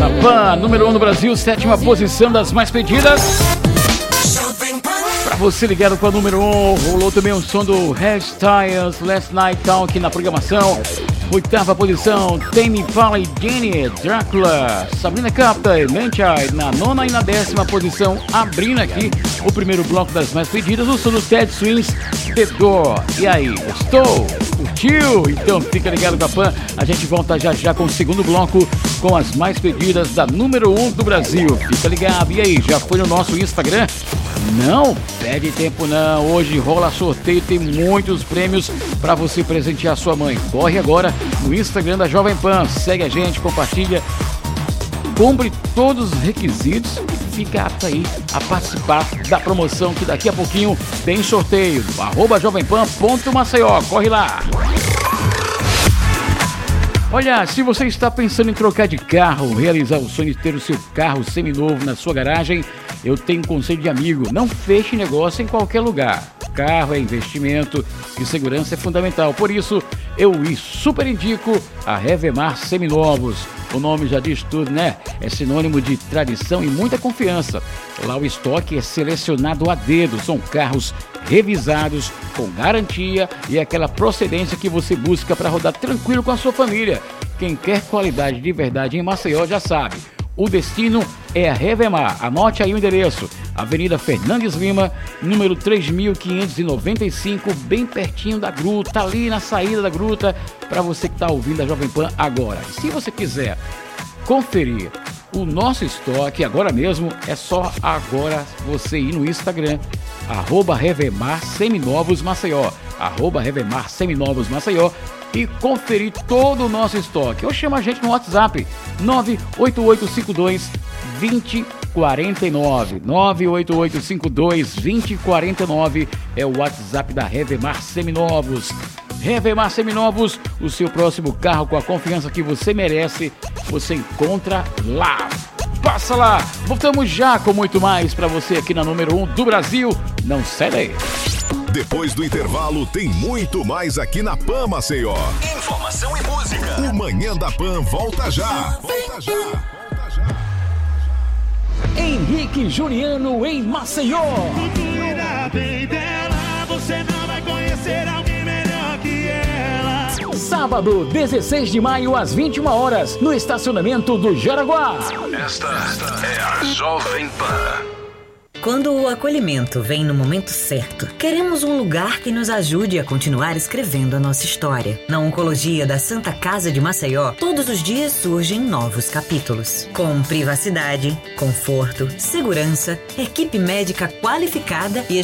na Pan, número 1 no Brasil, 7ª posição das mais pedidas. Pra você ligado com a número 1, rolou também um som do Hairstyles, Last Night Town aqui na programação. 8ª posição, Tame Impala e Jenny, Drácula, Sabrina Carpenter, Manchild na 9ª e na 10ª posição, abrindo aqui o primeiro bloco das mais pedidas, o som do Ted Swings, The Door. E aí, gostou? Curtiu? Então fica ligado com a Pan, a gente volta já já com o segundo bloco com as mais pedidas da número 1 do Brasil. Fica ligado. E aí, já foi no nosso Instagram? Não perde tempo não, hoje rola sorteio, tem muitos prêmios para você presentear sua mãe. Corre agora no Instagram da Jovem Pan, segue a gente, compartilha, cumpre todos os requisitos e fica apto aí a participar da promoção que daqui a pouquinho tem sorteio. @jovempan.maceió, corre lá! Olha, se você está pensando em trocar de carro, realizar o sonho de ter o seu carro seminovo na sua garagem, eu tenho um conselho de amigo: não feche negócio em qualquer lugar. Carro é investimento e segurança é fundamental. Por isso, eu super indico a Revemar Seminovos. O nome já diz tudo, né? É sinônimo de tradição e muita confiança. Lá o estoque é selecionado a dedo. São carros revisados, com garantia e aquela procedência que você busca para rodar tranquilo com a sua família. Quem quer qualidade de verdade em Maceió já sabe. O destino é a Revemar. Anote aí o endereço: Avenida Fernandes Lima, número 3595, bem pertinho da gruta, ali na saída da gruta, para você que está ouvindo a Jovem Pan agora. E se você quiser conferir o nosso estoque agora mesmo, é só agora você ir no Instagram, @Revemar Seminovos Maceió, @Revemar Seminovos Maceió, e conferir todo o nosso estoque. Ou chama a gente no WhatsApp 98852-2049. 98852-2049 é o WhatsApp da Revemar Seminovos. Revemar Seminovos, o seu próximo carro com a confiança que você merece, você encontra lá. Passa lá, voltamos já com muito mais para você aqui na número 1 do Brasil. Não sai daí. Depois do intervalo tem muito mais aqui na Pan Maceió. Informação e música. O Manhã da Pan volta já. Volta já. Volta já. Henrique Juliano em Maceió. Cuida bem dela, você não vai conhecer alguém melhor que ela. Sábado, 16 de maio, às 21 horas, no estacionamento do Jaraguá. Esta é a Jovem Pan. Quando o acolhimento vem no momento certo, queremos um lugar que nos ajude a continuar escrevendo a nossa história. Na Oncologia da Santa Casa de Maceió, todos os dias surgem novos capítulos. Com privacidade, conforto, segurança, equipe médica qualificada e